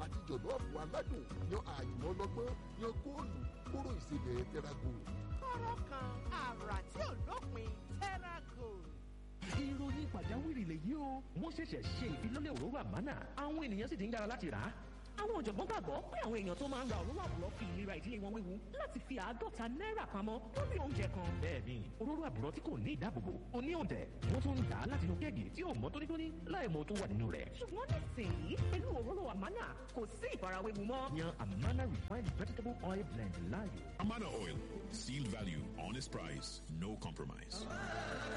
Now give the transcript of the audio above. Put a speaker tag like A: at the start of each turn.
A: àti jọ̀lọ́ọ̀fù aládùn yan àyùmọ́ ọlọ́gbọ́n yan góòlù kóró ìsebẹ̀ Terragold.
B: kọ́rọ́ kan àrà tí ò lópin Terragold.
C: ìròyìn pàjáwìrì lèyí o wọ́n ṣẹ̀ṣẹ̀ ṣe ìfilọ́lẹ̀ òróró àmánà àwọn ènìyàn sì ti ń yára láti rà á.
D: àwọn ọ̀jọ̀gbọ́n gbàgbọ́ pé àwọn èèyàn tó máa ń ra òróró àbúrò fi ìlera ìdílé wọn wéwu láti fi $50 pamọ́ lórí oúnjẹ kan.
C: bẹ́ẹ̀ni òróró àbúrò tí kò ní ìdáàbòbò ó ní òǹtẹ̀ wọ́n tún ń tà á látinú kéèkì tí ò mọ́ tónítóní láì mọ tó wà nínú rẹ̀.
D: ṣùgbọ́n nísìnyí pẹ̀lú òróró àmánà kò sí ìfarawéwu mọ́.
C: yan Amana refined vegetable oil blend láàyò.
E: Amana Oil. Seal value, honest price, no compromise.